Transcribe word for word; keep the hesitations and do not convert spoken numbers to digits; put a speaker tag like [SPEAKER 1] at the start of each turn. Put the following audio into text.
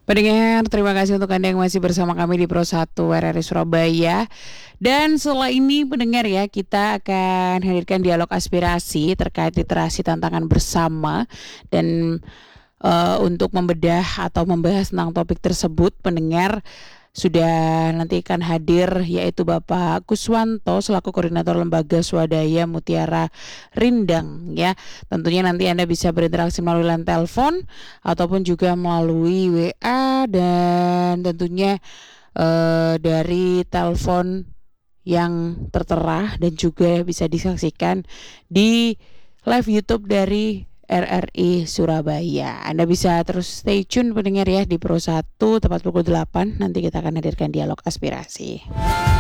[SPEAKER 1] Pendengar, terima kasih untuk Anda yang masih bersama kami di Pro satu R R I Surabaya. Dan setelah ini pendengar ya, kita akan hadirkan dialog aspirasi terkait literasi tantangan bersama. Dan uh, untuk membedah atau membahas tentang topik tersebut, pendengar sudah nanti akan hadir yaitu Bapak Kuswanto selaku Koordinator Lembaga Swadaya Mutiara Rindang ya. Tentunya nanti Anda bisa berinteraksi melalui line telepon ataupun juga melalui W A dan tentunya eh, dari telepon yang tertera dan juga bisa disaksikan di live YouTube dari R R I Surabaya. Anda bisa terus stay tune pendengar ya di Pro satu tepat pukul delapan. Nanti kita akan hadirkan dialog aspirasi.